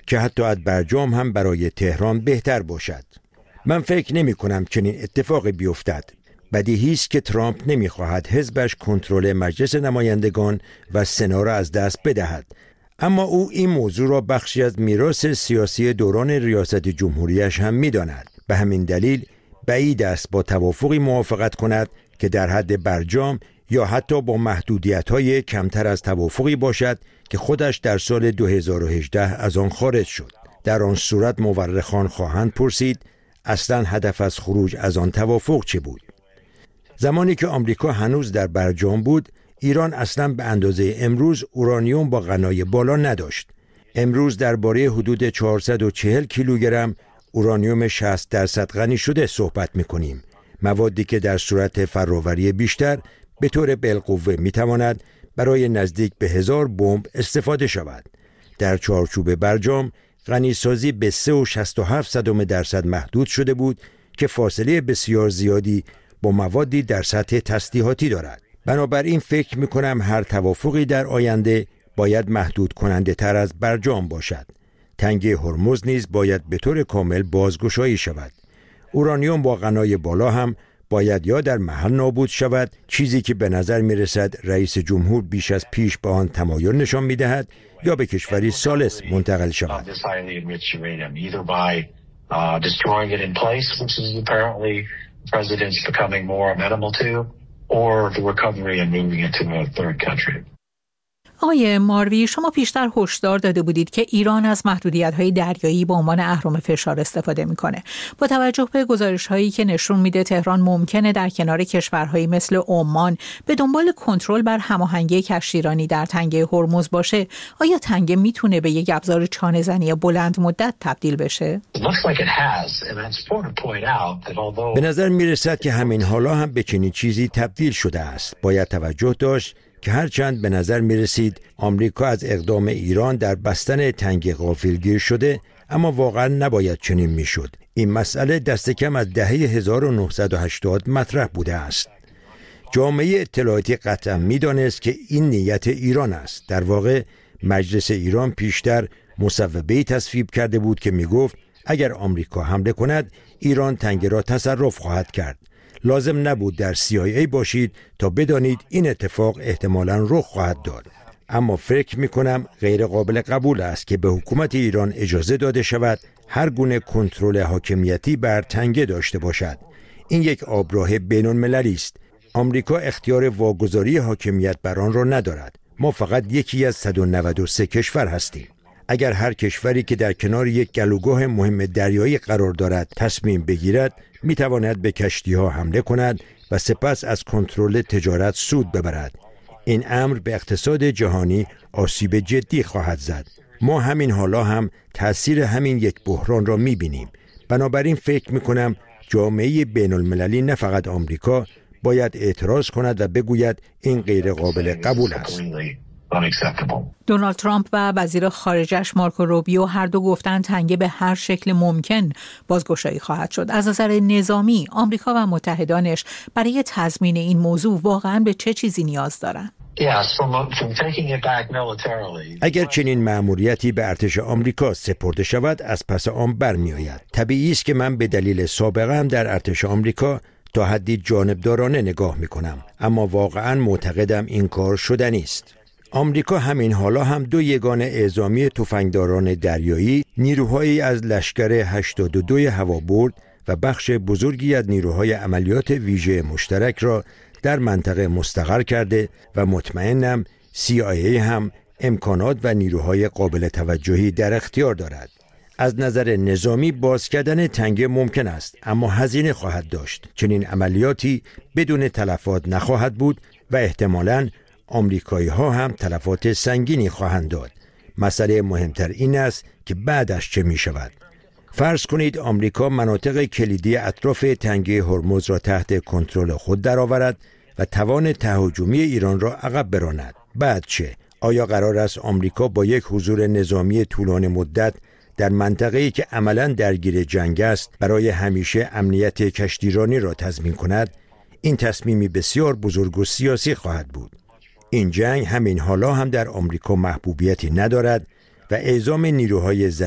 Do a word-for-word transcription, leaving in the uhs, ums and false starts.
که حتی از برجام هم برای تهران بهتر باشد. من فکر نمی کنم چنین اتفاقی بیفتد. بدیهی است که ترامپ نمیخواهد حزبش کنترل مجلس نمایندگان و سنا را از دست بدهد، اما او این موضوع را بخشی از میراث سیاسی دوران ریاست جمهوریش هم میداند. به همین دلیل بعید است با توافقی موافقت کند که در حد برجام یا حتی با محدودیت‌های کمتر از توافقی باشد که خودش در سال دو هزار و هجده از آن خارج شد. در آن صورت مورخان خواهند پرسید اصلاً هدف از خروج از آن توافق چه بود؟ زمانی که آمریکا هنوز در برجام بود، ایران اصلاً به اندازه امروز اورانیوم با غنای بالا نداشت. امروز درباره حدود چهارصد و چهل کیلوگرم اورانیوم شصت درصد غنی شده صحبت می‌کنیم. موادی که در صورت فرآوری بیشتر به طور بالقوه می‌تواند برای نزدیک به هزار بمب استفاده شود. در چارچوب برجام غنیسازی به سه و شصت و هفت صدم درصد محدود شده بود که فاصله بسیار زیادی با موادی در سطح تسلیحاتی دارد. بنابراین فکر می‌کنم هر توافقی در آینده باید محدود کننده تر از برجام باشد. تنگه هرمز نیز باید به طور کامل بازگشایی شود. اورانیوم با غنای بالا هم باید یا در محل نابود شود، چیزی که به نظر می‌رسد رئیس جمهور بیش از پیش به آن تمایل نشان می‌دهد، یا به کشوری ثالث منتقل شود. آقای ماروی، شما پیشتر هشدار داده بودید که ایران از محدودیت‌های دریایی به عنوان اهرم فشار استفاده می‌کنه. با توجه به گزارش‌هایی که نشون میده تهران ممکنه در کنار کشورهایی مثل عمان به دنبال کنترل بر هماهنگی کشتیرانی در تنگه هرمز باشه، آیا تنگه میتونه به یک ابزار چانه‌زنی بلند مدت تبدیل بشه؟ به نظر میرسد که همین حالا هم به چنین چیزی تبدیل شده است. باید توجه داشت که هرچند به نظر می رسید آمریکا از اقدام ایران در بستن تنگه غافلگیر شده، اما واقعا نباید چنین می شد. این مسئله دست کم از دهه هزار و نهصد و هشتاد مطرح بوده است. جامعه اطلاعاتی قطعا می دانست که این نیت ایران است. در واقع مجلس ایران پیشتر مصوبه‌ای تصویب کرده بود که می گفت اگر آمریکا حمله کند ایران تنگه را تصرف خواهد کرد. لازم نبود در سی آی ای باشید تا بدانید این اتفاق احتمالاً رخ خواهد داد. اما فکر می‌کنم غیر قابل قبول است که به حکومت ایران اجازه داده شود هر گونه کنترل حاکمیتی بر تنگه داشته باشد. این یک آبراه بین‌المللی است. آمریکا اختیار واگذاری حاکمیت بر آن را ندارد. ما فقط یکی از صد و نود و سه کشور هستیم. اگر هر کشوری که در کنار یک گلوگاه مهم دریایی قرار دارد تصمیم بگیرد، می تواند به کشتی‌ها حمله کند و سپس از کنترل تجارت سود ببرد. این امر به اقتصاد جهانی آسیب جدی خواهد زد. ما همین حالا هم تأثیر همین یک بحران را می بینیم. بنابراین فکر می کنم جامعه بین المللی، نه فقط آمریکا، باید اعتراض کند و بگوید این غیر قابل قبول است. دونالد ترامپ و وزیر خارجش مارکو روبیو هر دو گفتن تنگه به هر شکل ممکن بازگشایی خواهد شد. از نظر نظامی آمریکا و متحدانش برای تضمین این موضوع واقعاً به چه چیزی نیاز دارند؟ اگر چنین مأموریتی به ارتش آمریکا سپرده شود از پس آن برمی آید. طبیعی است که من به دلیل سابقه‌ام در ارتش آمریکا تا حدی جانبدارانه نگاه می کنم، اما واقعاً معتقدم این کار شدنی است. آمریکا همین حالا هم دو یگان اعزامی تفنگداران دریایی، نیروهایی از لشکر هشتاد و دو هوابرد و بخش بزرگی از نیروهای عملیات ویژه مشترک را در منطقه مستقر کرده و مطمئنم سی آی ای هم امکانات و نیروهای قابل توجهی در اختیار دارد. از نظر نظامی باز کردن تنگه ممکن است، اما هزینه خواهد داشت. چنین عملیاتی بدون تلفات نخواهد بود و احتمالاً آمریکایی ها هم تلفات سنگینی خواهند داد. مسئله مهمتر این است که بعدش چه می شود. فرض کنید آمریکا مناطق کلیدی اطراف تنگه هرمز را تحت کنترل خود درآورد و توان تهاجمی ایران را عقب براند. بعد چه؟ آیا قرار است آمریکا با یک حضور نظامی طولانی مدت در منطقه‌ای که عملاً درگیر جنگ است برای همیشه امنیت کشتیرانی را تضمین کند؟ این تصمیمی بسیار بزرگ و سیاسی خواهد بود. این جنگ همین حالا هم در آمریکا محبوبیتی ندارد و اعزام نیروهای